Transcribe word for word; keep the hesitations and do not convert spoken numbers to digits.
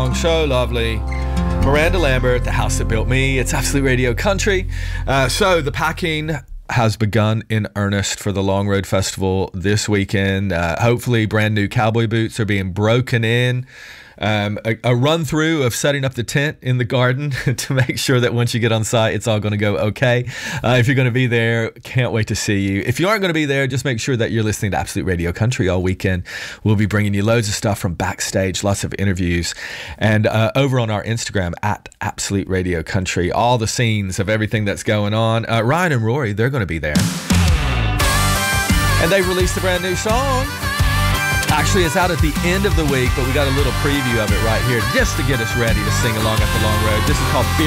song, so lovely. Miranda Lambert, The House That Built Me. It's Absolute Radio Country. Uh, so the packing has begun in earnest for the Long Road Festival this weekend. Uh, hopefully brand new cowboy boots are being broken in. Um, a, a run through of setting up the tent in the garden to make sure that once you get on site, it's all going to go okay. Uh, if you're going to be there, can't wait to see you. If you aren't going to be there, just make sure that you're listening to Absolute Radio Country all weekend. We'll be bringing you loads of stuff from backstage, lots of interviews, and uh, over on our Instagram at Absolute Radio Country, all the scenes of everything that's going on. Uh, Ryan and Rory, they're going to be there. And they released a brand new song. Actually, it's out at the end of the week, but we got a little preview of it right here just to get us ready to sing along at the Long Road. This is called Fear.